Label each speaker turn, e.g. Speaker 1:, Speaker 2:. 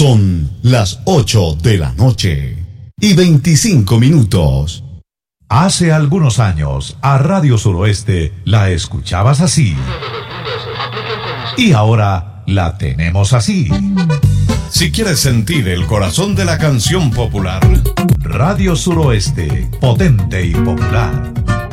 Speaker 1: Son las 8 de la noche y 25 minutos.
Speaker 2: Hace algunos años, a Radio Suroeste la escuchabas así. Y ahora la tenemos así.
Speaker 3: Si quieres sentir el corazón de la canción popular,
Speaker 2: Radio Suroeste, potente y popular.